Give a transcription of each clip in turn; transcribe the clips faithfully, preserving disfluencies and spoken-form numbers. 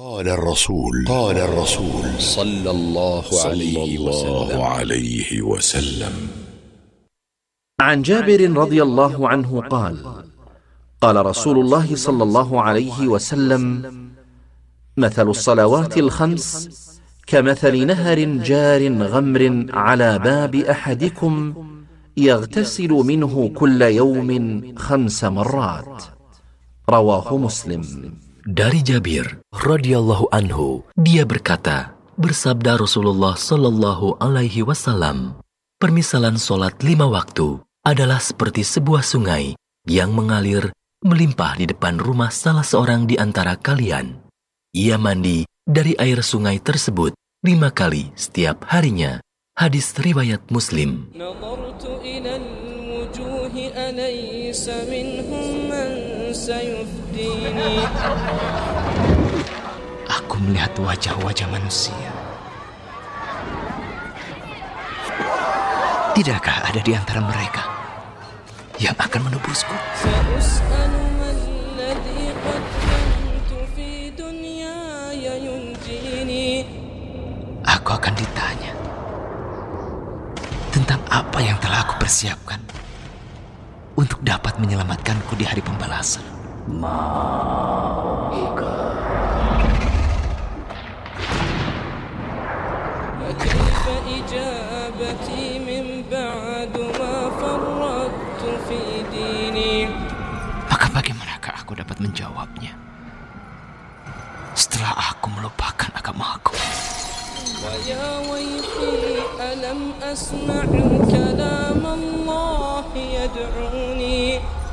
قال الرسول قال الرسول صلى الله عليه وسلم عليه وسلم عن جابر رضي الله عنه قال قال رسول الله صلى الله عليه وسلم مثل الصلوات الخمس كمثل نهر جار غمر على باب أحدكم يغتسل منه كل يوم خمس مرات. رواه مسلم. Dari Jabir radhiyallahu anhu, dia berkata, bersabda Rasulullah sallallahu alaihi wasallam, permisalan solat lima waktu adalah seperti sebuah sungai yang mengalir melimpah di depan rumah salah seorang di antara kalian. Ia mandi dari air sungai tersebut lima kali setiap harinya. Hadis riwayat Muslim. Aku melihat wajah-wajah manusia. Tidakkah ada di antara mereka yang akan menebusku? Aku akan ditanya tentang apa yang telah aku persiapkan untuk dapat menyelamatkanku di hari pembalasan. Maka bagaimanakah aku dapat menjawabnya setelah aku melupakan agamaku? ويا ويحي ألم أسمع كلام الله يدعوني.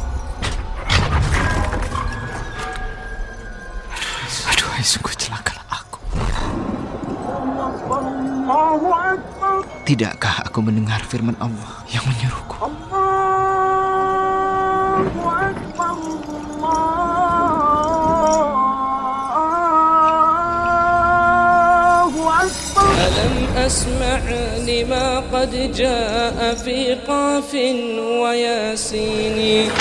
Aduh, sungguh celakalah aku. Tidakkah aku mendengar firman Allah yang menyuruhku? أسمع لما قد جاء في قاف وياسين.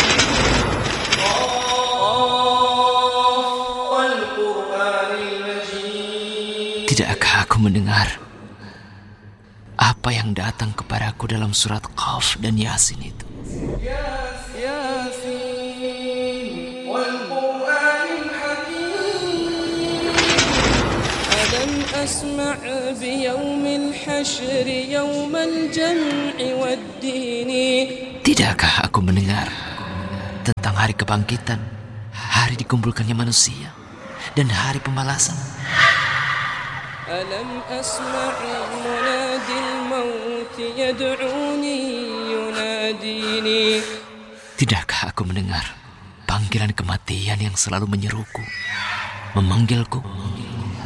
Tidakkah aku mendengar apa yang datang kepadaku dalam surat Qaf dan Yasin itu? أسمع بيوم الحشر يوم الجمع والدين. Tidakkah aku mendengar tentang hari kebangkitan, hari dikumpulkannya manusia, dan hari pembalasan? Alam asma' munadil maut yad'uni yunadini. Tidakkah aku mendengar panggilan kematian yang selalu menyeruku, memanggilku